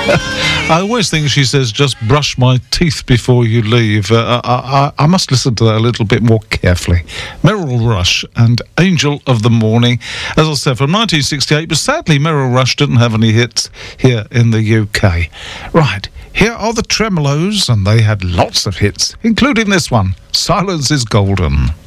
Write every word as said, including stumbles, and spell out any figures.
I always think she says, just brush my teeth before you leave. Uh, I, I, I must listen to that a little bit more carefully. Merrill Rush and Angel of the Morning, as I said, from nineteen sixty-eight, but sadly Merrill Rush didn't have any hits here in the U K. Right, here are the Tremolos, and they had lots of hits, including this one, Silence is Golden.